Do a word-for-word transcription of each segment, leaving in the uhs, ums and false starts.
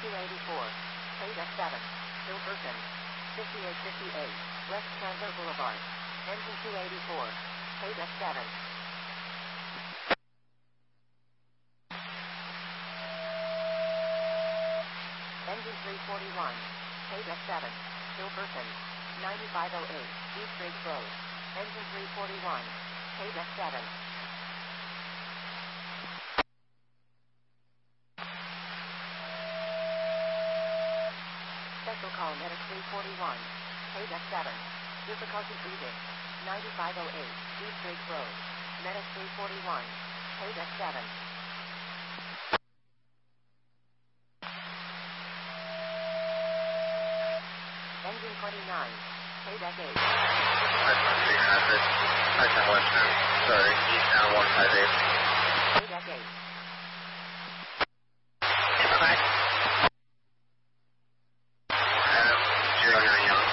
two eighty-four, Paydeck seven, Hilberton, fifty-eight fifty-eight, West Chandler Boulevard, engine two eighty-four, Paydeck seven. Engine three forty-one, Paydeck seven, Hilberton, ninety-five oh eight, East Ridge Road, engine three forty-one, Paydeck seven. Special call Medic three forty-one, Paydeck seven, difficulty breathing, ninety-five oh eight, East Ridge Road, Medic three forty-one, Paydeck seven. Engine twenty-nine, Paydeck eight. three hundred, Python Western, sorry, eastbound one five eight. Paydeck eight. Bye-bye. Adam, zero nine Young.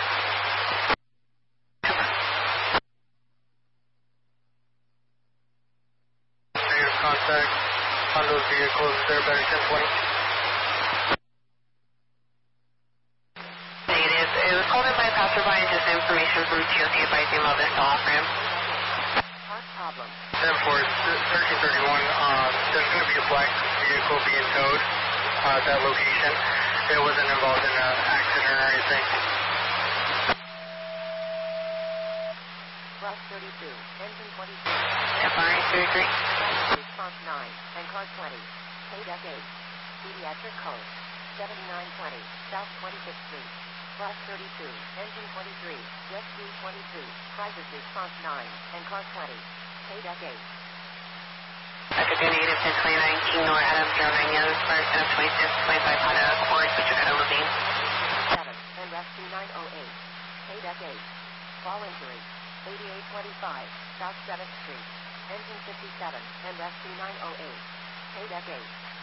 Negative contact on those vehicles, they're better ten twenty. Negative. It was called in by a passerby and just information from T O C advising about this to offer him. Part problem. ten four, thirteen thirty-one, uh, there's going to be a black vehicle being towed uh, at that location. It wasn't involved in an accident or anything. Route thirty-two, engine twenty-two. F R A thirty-three. Response nine, and car twenty, Paydeck eight. Pediatric code, seventy-nine twenty, South twenty-fifth Street. Route thirty-two, engine twenty-three, Rescue twenty-two, crisis response nine, and car twenty, Paydeck eight. Pacific negative ten twenty-nine, King Nor Adam zero nine Young, first and twenty-six, twenty-five Honda Accord, which are at Levine. seven, and Rescue nine oh eight, Paydeck eight. Fall injury, eighty-eight twenty-five, South seventh Street, engine fifty-seven, and Rescue nine oh eight, Paydeck eight.